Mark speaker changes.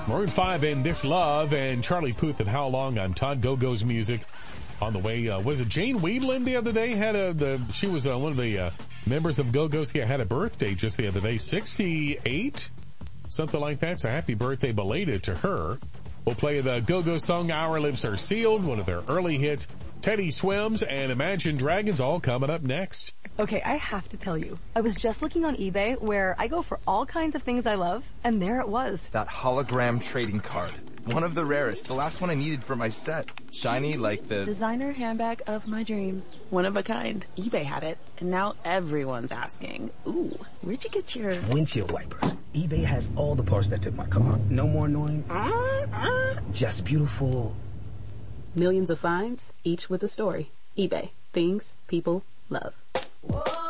Speaker 1: Maroon 5 and This Love, and Charlie Puth and How Long. I'm Todd. Go-Go's music on the way. Was it Jane Weedland the other day? She was one of the members of Go-Go's. Had a birthday just the other day, 68, something like that. So happy birthday belated to her. We'll play the Go-Go song, Our Lips Are Sealed, one of their early hits. Teddy Swims and Imagine Dragons all coming up next.
Speaker 2: Okay, I have to tell you, I was just looking on eBay where I go for all kinds of things I love, and there it was.
Speaker 3: That hologram trading card. One of the rarest. The last one I needed for my set. Shiny like the
Speaker 4: designer handbag of my dreams. One of a kind. eBay had it, and now everyone's asking, ooh, where'd you get your
Speaker 5: windshield wipers? eBay has all the parts that fit my car. No more annoying. Just beautiful.
Speaker 4: Millions of finds, each with a story. eBay. Things people love. Whoa.